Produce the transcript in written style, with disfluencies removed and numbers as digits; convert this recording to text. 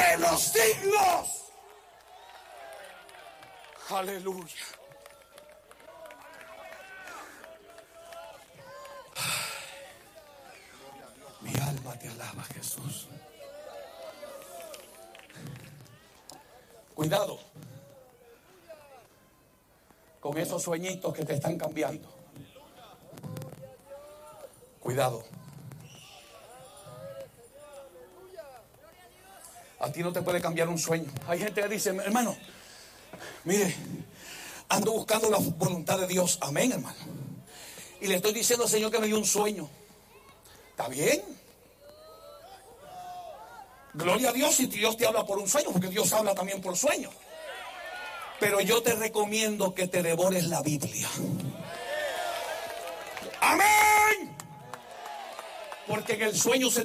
de los siglos. Aleluya. Mi alma te alaba, Jesús. Cuidado con esos sueñitos que te están cambiando. Cuidado. A ti no te puede cambiar un sueño. Hay gente que dice, hermano, mire, ando buscando la voluntad de Dios. Amén, hermano. Y le estoy diciendo al Señor que me dio un sueño. ¿Está bien? Gloria a Dios si Dios te habla por un sueño, porque Dios habla también por sueños. Pero yo te recomiendo que te devores la Biblia. Amén. Porque en el sueño se